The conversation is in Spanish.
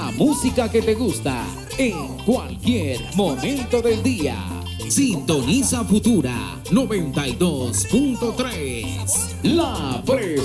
la música que te gusta en cualquier momento del día. Sintoniza Futura 92.3. La